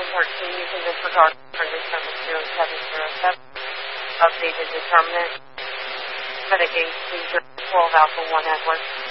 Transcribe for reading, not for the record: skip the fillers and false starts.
you can disregard under 7007. Updated determinant. Medicaid 12 Alpha 1 Edward.